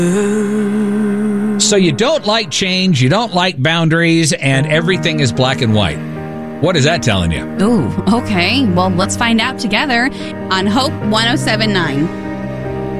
So you don't like change, you don't like boundaries, and everything is black and white. What is that telling you? Ooh, okay. Well, let's find out together on Hope 1079.